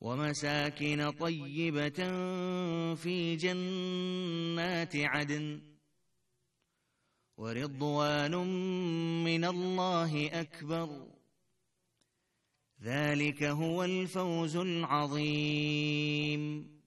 ومساكن طيبة في جنات عدن ورضوان من الله أكبر ذلك هو الفوز العظيم.